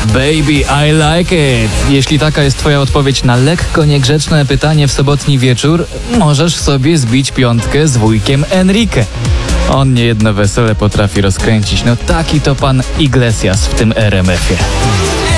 Baby, I like it. Jeśli taka jest twoja odpowiedź na lekko niegrzeczne pytanie w sobotni wieczór, możesz sobie zbić piątkę z wujkiem Enrique. On niejedno wesele potrafi rozkręcić. No taki to pan Iglesias w tym RMF-ie.